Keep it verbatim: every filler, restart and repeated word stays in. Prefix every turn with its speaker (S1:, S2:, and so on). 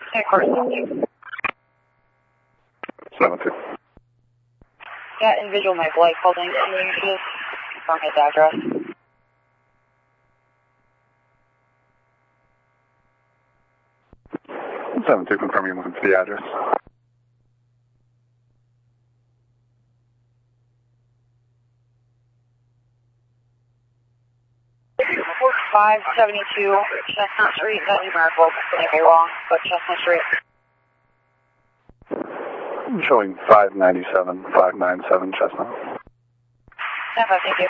S1: Hey, Carson.
S2: seven two.
S1: Yeah, individual Mike Light holding. Can you just confirm his address?
S2: seven two, confirming looking for the address.
S1: five seventy-two Chestnut Street. That numerical may be wrong, but Chestnut Street.
S2: I'm showing five ninety-seven, five ninety-seven Chestnut.
S1: Yeah, thank you.